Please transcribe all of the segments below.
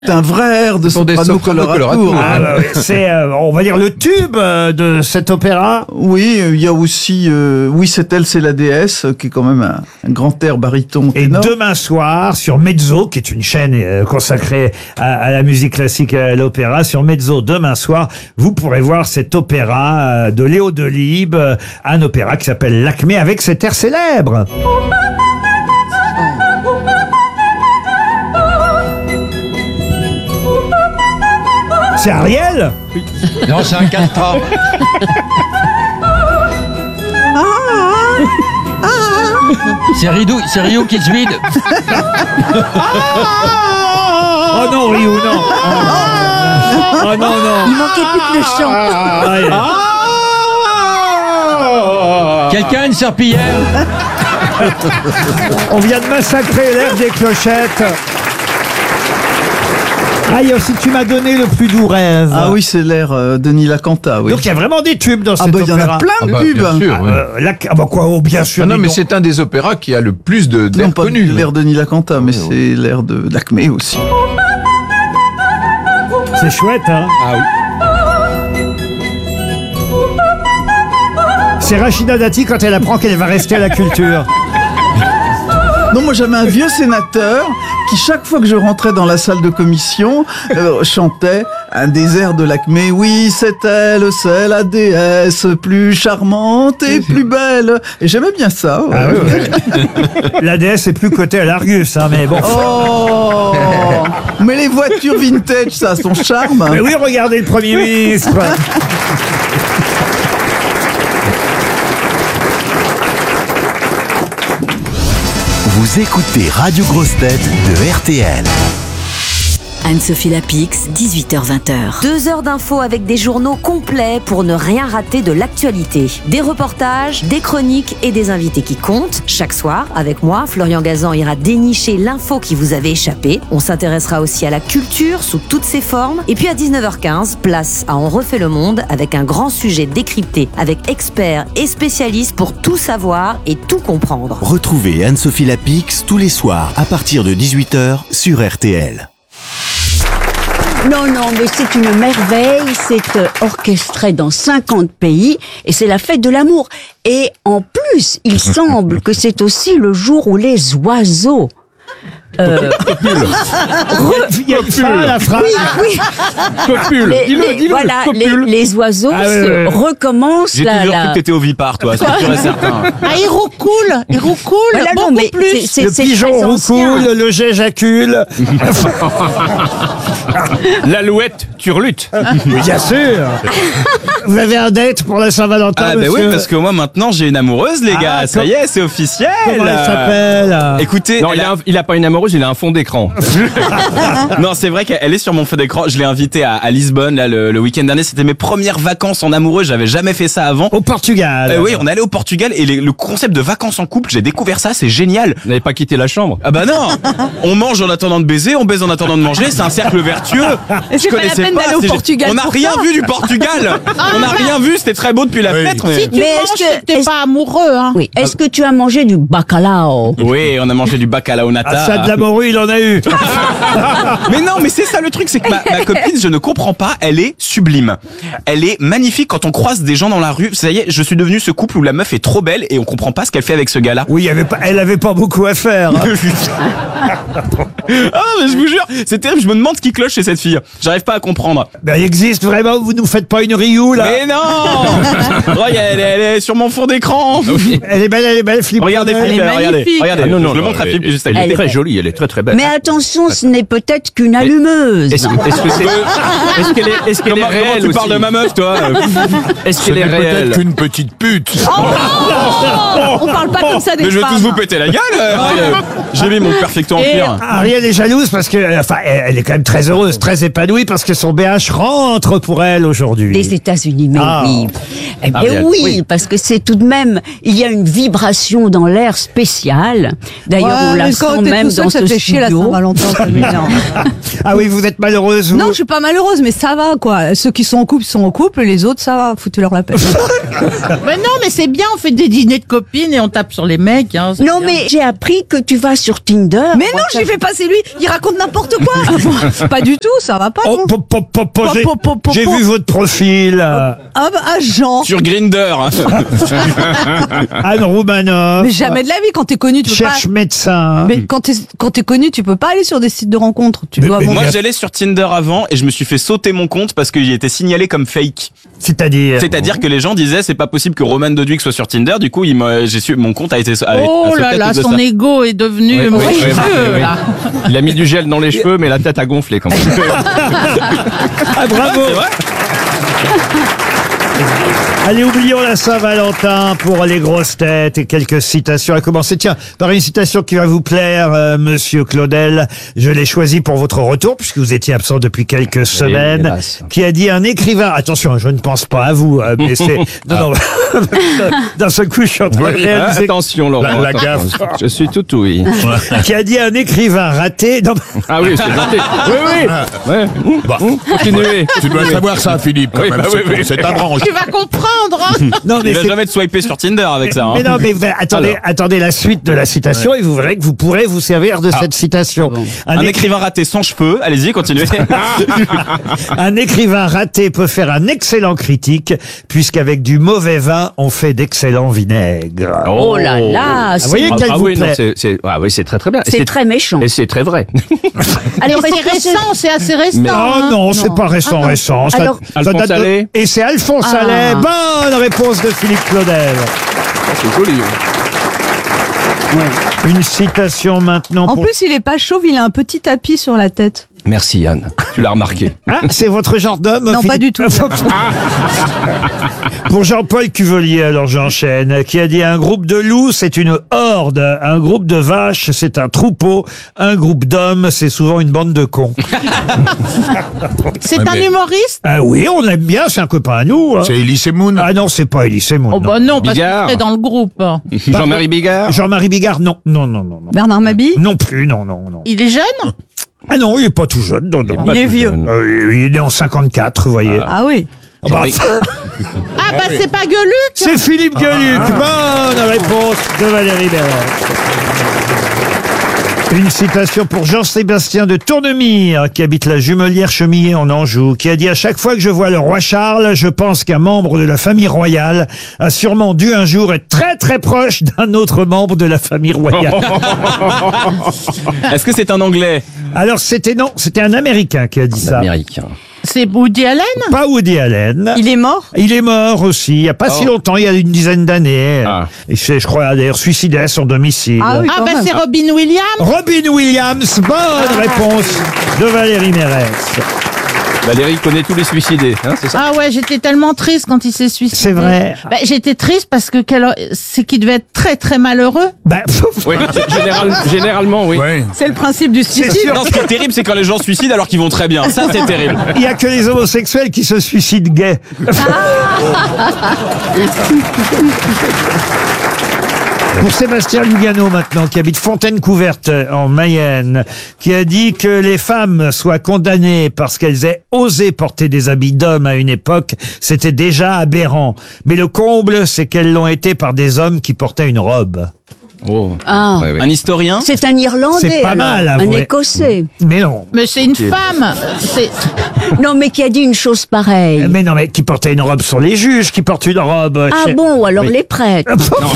C'est un vrai air de Soprano Coloratura. Ah, bah oui, c'est, on va dire, le tube de cet opéra. Oui, il y a aussi Oui, c'est elle, c'est la déesse, qui est quand même un grand air baryton Et ténor. demain soir, sur Mezzo, qui est une chaîne consacrée à la musique classique et à l'opéra, sur Mezzo, demain soir, vous pourrez voir cet opéra de Léo Delibes, un opéra qui s'appelle L'Acmé, avec cet air célèbre. C'est Ariel? Non, c'est un castrat. C'est Rio qui se vide. Oh non, Rio, non. Oh non, non. Il manquait plus que le chant. Quelqu'un a une serpillière? On vient de massacrer l'air des clochettes. Ah, il y a aussi Tu m'as donné le plus doux rêve. Ah oui, c'est l'air Denis Lacanta, oui. Donc il y a vraiment des tubes dans cet Ah bah il y en opéra. a plein de pubs. Bien sûr, oui. Bien sûr. Non, dis mais donc. c'est un des opéras qui a le plus Non, d'air pas connus. l'air Denis Lacanta, mais c'est l'air de l'Acmé aussi. C'est chouette, hein. Ah oui. C'est Rachida Dati quand elle apprend qu'elle va rester à la culture. Non, moi j'avais un vieux sénateur qui, chaque fois que je rentrais dans la salle de commission, chantait un des airs de l'Acmé. Oui, c'est elle, c'est la déesse plus charmante et plus belle. Et j'aimais bien ça. Ouais. Ah oui, oui. La déesse est plus cotée à l'Argus, hein, mais bon. Oh, mais les voitures vintage, ça a son charme. Mais oui, regardez le Premier ministre. Vous écoutez Radio Grosse Tête de RTL. Anne-Sophie Lapix, 18h-20h. 2 heures d'infos avec des journaux complets pour ne rien rater de l'actualité. Des reportages, des chroniques et des invités qui comptent. Chaque soir, avec moi, Florian Gazan ira dénicher l'info qui vous avait échappé. On s'intéressera aussi à la culture sous toutes ses formes. Et puis à 19h15, place à On refait le monde avec un grand sujet décrypté avec experts et spécialistes pour tout savoir et tout comprendre. Retrouvez Anne-Sophie Lapix tous les soirs à partir de 18h sur RTL. Non, mais c'est une merveille, c'est orchestré dans 50 pays et c'est la fête de l'amour. Et en plus, il semble que c'est aussi le jour où les oiseaux... Il y a une fin à la phrase. Oui. Copule. Dis-le, voilà, copule. les oiseaux Ah, ouais. recommencent J'ai toujours cru que t'étais ovipare, toi, c'est sûr et certain. Ah, il roucoule, Voilà, non, beaucoup mais plus. Le pigeon très ancien. roucoule, le jet jacule. L'alouette turlute. Bien sûr. Vous avez un date pour la Saint-Valentin, Ah bah monsieur? oui, parce que moi maintenant j'ai une amoureuse, les gars. Ça y est, c'est officiel. Comment elle s'appelle? Écoutez, Non, il a pas une amoureuse, il a un fond d'écran. non, c'est vrai qu'elle est sur mon fond d'écran. Je l'ai invitée à Lisbonne là, le week-end dernier. C'était mes premières vacances en amoureux. J'avais jamais fait ça avant. Au Portugal. Oui, on est allé au Portugal et le concept de vacances en couple, j'ai découvert ça. C'est génial. Vous n'avez pas quitté la chambre? Ah bah non. On mange en attendant de baiser, on baise en attendant de manger. C'est un cercle vertueux. Je pas la peine d'aller au c'est- Portugal On n'a pour rien ça. vu du Portugal. On n'a rien vu. C'était très beau depuis la fenêtre. Si tu Mais manges, est-ce que- t'es est-ce- pas amoureux, hein. Oui. Est-ce que tu as mangé du bacalao? Oui, on a mangé du bacalao nata. Ah, ça, de la morue, il en a eu. Mais non, mais c'est ça le truc, c'est que ma copine, je ne comprends pas, elle est sublime. Elle est magnifique quand on croise des gens dans la rue. Ça y est, je suis devenu ce couple où la meuf est trop belle et on comprend pas ce qu'elle fait avec ce gars-là. Oui, elle avait pas beaucoup à faire. Ah, mais je vous jure, c'est terrible, je me demande ce qui cloche chez cette fille. J'arrive pas à comprendre. Ben, il existe vraiment, vous nous faites pas une Ryu, là. Mais non. Regarde, elle est sur mon fond d'écran. Elle est belle, Flip. Regardez, Elle est Flipper, regardez. magnifique. Regardez, Ah, non, non, je le non, montre à Flip juste à elle est côté. très jolie, elle est très très belle. Mais attention, ce n'est peut-être qu'une allumeuse. Est-ce qu'elle est réelle Comment tu parles aussi de ma meuf, toi? Est-ce qu'elle est réelle? Peut-être qu'une petite pute. On parle pas comme ça des Mais je vais femmes. tous vous péter la gueule. J'ai mis mon perfecto empire. Ariel est jalouse parce que, enfin, elle est quand même très heureuse, très épanouie parce que son BH rentre pour elle aujourd'hui. Les États-Unis, mais Ah. oui. Eh bien Ariel. oui, parce que c'est tout de même, il y a une vibration dans l'air spécial. D'ailleurs, on la sent même dans ce ça fait chier la studio. Saint-Valentin, c'est amusant. Ah oui, vous êtes malheureuse, vous? Non, je suis pas malheureuse, mais ça va, quoi. Ceux qui sont en couple sont en couple, et les autres, ça va, foutez-leur la paix. Mais non, mais c'est bien, on fait des dîners dîner de copines et on tape sur les mecs. Hein, Non, mais j'ai appris que tu vas sur Tinder. Mais non, j'y vais pas, c'est lui. Il raconte n'importe quoi. Pas du tout, ça va pas. Oh, non. j'ai vu votre profil. Ah bah, Jean. Sur Grindr. Anne Roumanoff. Mais jamais de la vie, quand t'es connu, tu peux Cherche pas. médecin. Mais quand t'es connu, tu peux pas aller sur des sites de rencontres. Tu dois avoir. Moi, j'allais sur Tinder avant et je me suis fait sauter mon compte parce qu'il était signalé comme fake. C'est-à-dire que les gens disaient c'est pas possible que Roman Doduic soit sur Tinder. Du coup, mon compte a été. Oh là là, son ego est devenu monstrueux. Là. Il a mis du gel dans les cheveux, mais la tête a gonflé quand même. Ah, bravo. Allez, oublions la Saint-Valentin pour les grosses têtes et quelques citations. À commencer, tiens, par une citation qui va vous plaire, Monsieur Claudel. Je l'ai choisie pour votre retour, puisque vous étiez absent depuis quelques semaines. hélas. Qui a dit un écrivain. Attention, je ne pense pas à vous, mais c'est. Non. D'un seul coup, je suis en train de réaliser. Attention, Laurent. La gaffe. Je suis tout oui. Qui a dit un écrivain raté. Non, Ah oui, c'est gentil. Oui. Ouais. Continuez. Tu dois savoir ça, Philippe, quand Oui, même. bah oui. C'est ta branche. Tu vas comprendre. Hein. non, mais Il va c'est- jamais te swiper sur Tinder avec ça. Hein. Mais non, mais attendez la suite de la citation et vous verrez que vous pourrez vous servir de cette citation. Un écrivain raté sans cheveux. Allez-y, continuez. Un écrivain raté peut faire un excellent critique, puisqu'avec du mauvais vin, on fait d'excellents vinaigres. Oh là là, Vous voyez qu'elle vous oui, non, plaît. c'est très très bien. Et c'est très méchant. Et c'est très vrai. Alors, Et c'est récent, c'est assez récent. Mais- Oh hein. non, c'est pas récent, récent. Ça- Alors- ça Alphonse date de- Allais. Et c'est Alphonse Allais. Bonne réponse de Philippe Claudel. C'est joli. Une citation maintenant En pour... plus, il est pas chauve, il a un petit tapis sur la tête. Merci Anne. Tu l'as remarqué. Ah, c'est votre genre d'homme, Non, pas du tout. Pour Jean-Paul Cuvelier, alors j'enchaîne, qui a dit un groupe de loups, c'est une horde, un groupe de vaches, c'est un troupeau, un groupe d'hommes, c'est souvent une bande de cons. C'est Ouais, un mais- humoriste. Ah oui, on l'aime bien, c'est un copain à nous. Hein. C'est Elise Moon. Ah non, c'est pas Elie Semoun. Oh bah non, parce Bigard. qu'il est dans le groupe. Jean-Marie Bigard. Jean-Marie Bigard, non. Bernard Mabille. Non plus, non. Il est jeune. Ah non, il est pas tout jeune, non. Il est vieux. Il est né en 54, vous voyez. Ah oui. Bah, Ah bah c'est pas Gueuluc. c'est Philippe Gueluc. Bonne réponse de Valérie Berret. Une citation pour Jean-Sébastien de Tournemire, qui habite la Jumelière-Chemillé en Anjou, qui a dit « À chaque fois que je vois le roi Charles, je pense qu'un membre de la famille royale a sûrement dû un jour être très très proche d'un autre membre de la famille royale. Est-ce que c'est un Anglais » Alors c'était un Américain qui a dit ça. Américain. C'est Woody Allen. Pas Woody Allen. Il est mort. Il est mort aussi, il n'y a pas si longtemps, il y a une dizaine d'années. Ah. Et je crois d'ailleurs suicidé à son domicile. Ah oui. Ah quand bah même. c'est Robin Williams. Robin Williams, bonne réponse de Valérie Mérès. Valérie connaît tous les suicidés, hein, c'est ça? Ah ouais, j'étais tellement triste quand il s'est suicidé. C'est vrai. Bah, j'étais triste parce que c'est qu'il devait être très très malheureux. Bah, Oui, généralement, oui. Ouais. C'est le principe du suicide. Non, ce qui est terrible, c'est quand les gens se suicident alors qu'ils vont très bien. Ça, c'est terrible. il n'y a que les homosexuels qui se suicident gays. Pour Sébastien Lugano maintenant, qui habite Fontaine-Couverte en Mayenne, qui a dit que les femmes soient condamnées parce qu'elles aient osé porter des habits d'hommes à une époque, c'était déjà aberrant. Mais le comble, c'est qu'elles l'ont été par des hommes qui portaient une robe. Oh. Ah. Ouais, ouais. Un historien. C'est un Irlandais. C'est pas alors. mal, Un avouez. Écossais. Mais non. Mais c'est une femme. C'est Non, mais qui a dit une chose pareille. Mais non, mais qui portait une robe sur les juges, qui portent une robe... Ah chez- bon, alors Oui. les prêtres.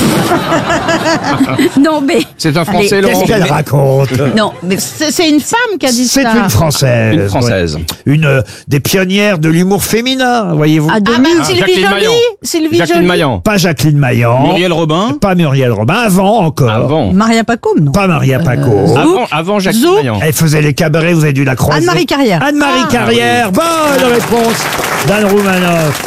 Non, mais. C'est un Français, Allez, Laurent. Qu'est-ce qu'elle raconte? Non, mais. c'est une femme qui a dit C'est ça. une Française. Une Française. oui. Une des pionnières de l'humour féminin, voyez-vous. Ah, de Ah bah nu. Sylvie Jacqueline Joly. Maillan. Sylvie Jacqueline Joly. Maillan. Pas Jacqueline Maillan. Muriel Robin. Pas Muriel Robin. Avant encore. Avant. Maria Pacôme, non. Pas Maria Paco. Avant Jacqueline Zou. Maillan. Elle faisait les cabarets, vous avez dû la croiser. Anne-Marie Carrière. Anne-Marie Carrière. Bonne réponse d'Anne Roumanoff.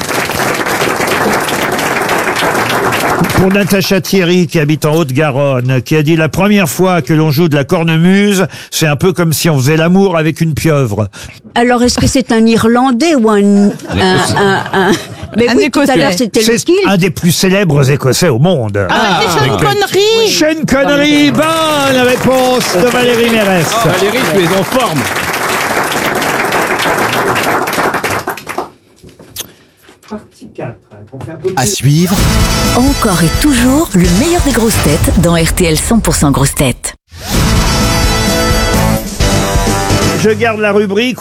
Pour Natacha Thierry, qui habite en Haute-Garonne, qui a dit « La première fois que l'on joue de la cornemuse, c'est un peu comme si on faisait l'amour avec une pieuvre. Alors, est-ce que c'est un Irlandais ou un. Mais Un oui, tout à Écossais. l'heure, c'était » C'est lequel un des plus célèbres Écossais au monde. Ah bah c'est Sean Connery. Sean Connery, bonne réponse de Valérie Mérès. Valérie, tu es en forme. Partie 4. À suivre, Encore et toujours le meilleur des grosses têtes dans RTL 100% grosses têtes. Je garde la rubrique